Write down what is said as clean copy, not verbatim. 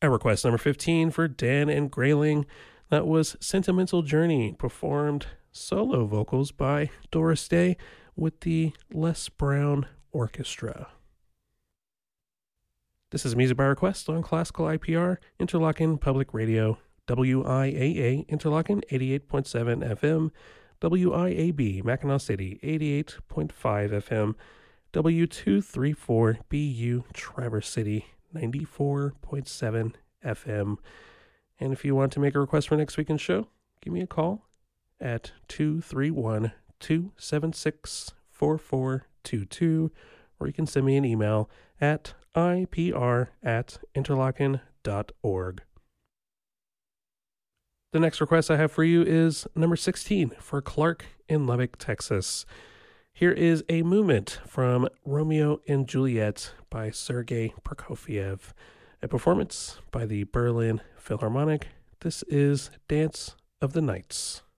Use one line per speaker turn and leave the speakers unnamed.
At request number 15 for Dan and Grayling, that was Sentimental Journey, performed solo vocals by Doris Day with the Les Brown Orchestra. This is Music by Request on Classical IPR, Interlochen Public Radio, WIAA, Interlochen 88.7 FM, WIAB, Mackinac City 88.5 FM, W234BU, Traverse City 94.7 FM. And if you want to make a request for next weekend's show, give me a call at 231-276-4422, or you can send me an email at ipr@interlochen.org. The next request I have for you is number 16 for Clark in Lubbock, Texas. Here is a movement from Romeo and Juliet by Sergei Prokofiev, a performance by the Berlin Philharmonic. This is Dance of the Nights.